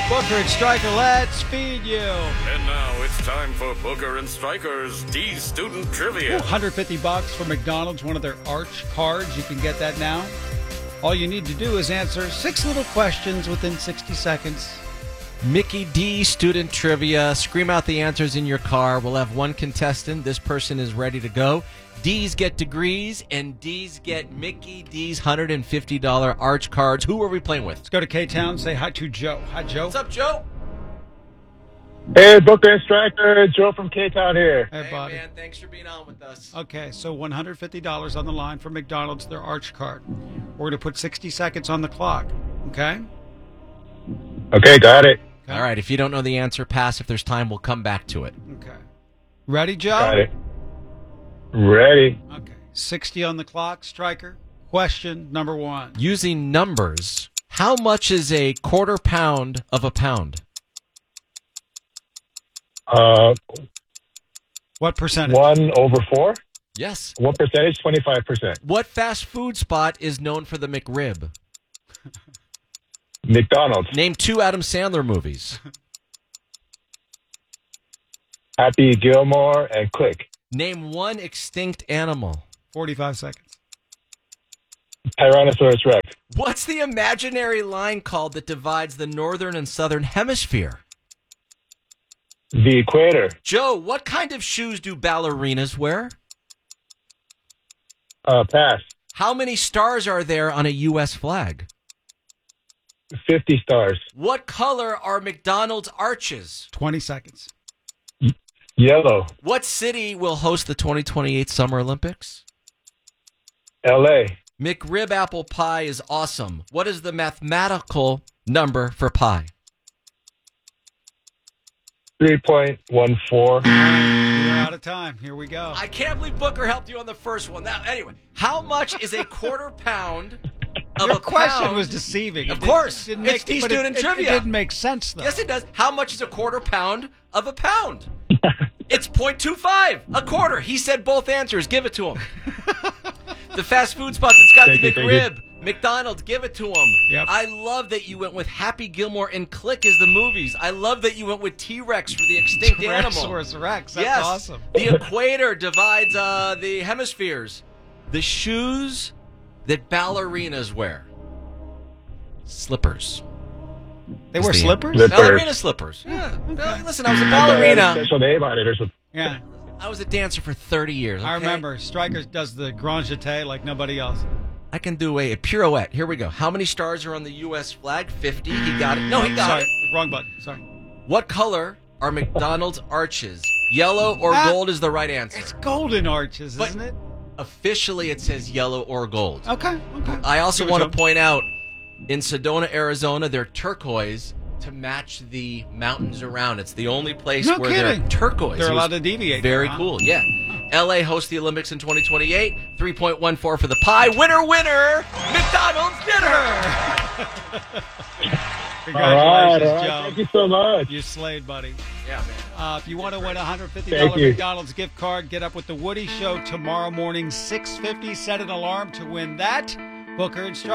Booker and Stryker, let's feed you. And now it's time for Booker and Stryker's D's Student Trivia. $150 for McDonald's, one of their Arch cards. You can get that now. All you need to do is answer 6 little questions within 60 seconds. Mickey D Student Trivia. Scream out the answers in your car. We'll have one contestant. This person is ready to go. D's get degrees, and D's get Mickey D's $150 Arch cards. Who are we playing with? Let's go to K-Town. Say hi to Joe. Hi, Joe. What's up, Joe? Hey, Booker and Stryker, Joe from K-Town here. Hey, buddy. Man, thanks for being on with us. Okay, so $150 on the line for McDonald's, their Arch card. We're going to put 60 seconds on the clock, okay? Okay, got it. All right, if you don't know the answer, pass. If there's time, we'll come back to it. Okay. Ready, Joe? Got it. Ready. Okay. 60 on the clock, Stryker. Question number 1. Using numbers, how much is a quarter pound of a pound? What percentage? 1/4? Yes. What percentage? 25%. What fast food spot is known for the McRib? McDonald's. Name 2 Adam Sandler movies. Happy Gilmore and Click. Name 1 extinct animal. 45 seconds. Tyrannosaurus Rex. What's the imaginary line called that divides the northern and southern hemisphere? The Equator. Joe, what kind of shoes do ballerinas wear? Pass. How many stars are there on a U.S. flag? 50 stars. What color are McDonald's arches? 20 seconds. Yellow. What city will host the 2028 Summer Olympics? L.A. McRib apple pie is awesome. What is the mathematical number for pi? 3.14. We're out of time. Here we go. I can't believe Booker helped you on the first one. Now, anyway, how much is a quarter pound of Your a question pound? was deceiving. Of course. Didn't It's make, but D-Student it trivia. It didn't make sense, though. Yes, it does. How much is a quarter pound of a pound? It's 0.25. A quarter. He said both answers. Give it to him. The fast food spot that's got Thank the you, thank McRib. McDonald's, give it to him. Yep. I love that you went with Happy Gilmore and Click as the movies. I love that you went with T-Rex for the extinct animal. Tyrannosaurus Rex. That's Yes. awesome. The equator divides the hemispheres. The shoes that ballerinas wear. Slippers. They wear the- slippers? Slippers. Ballerina slippers. Yeah. Listen, I was a ballerina. Special name on it or something. Yeah. I was a dancer for 30 years. I okay? remember. Stryker does the grand jeté like nobody else. I can do a pirouette. Here we go. How many stars are on the U.S. flag? 50. He got it. No, he got Sorry. it. Wrong button. Sorry. What color are McDonald's arches? Yellow or Ah, gold is the right answer. It's golden arches, But- isn't it? Officially, it says yellow or gold. Okay. I also Give it want to to point out, in Sedona, Arizona, they're turquoise to match the mountains around. It's the only place No where kidding. they're turquoise. They're It was allowed to deviate. Very there, huh? cool, yeah. LA hosts the Olympics in 2028. 3.14 for the pie. Winner, McDonald's dinner. Congratulations, All right. Joe. Thank you so much. You slayed, buddy. Yeah, man. If you want to win a $150 Thank you. McDonald's gift card, get up with the Woody Show tomorrow morning, 6:50. Set an alarm to win that. Booker and Stryker.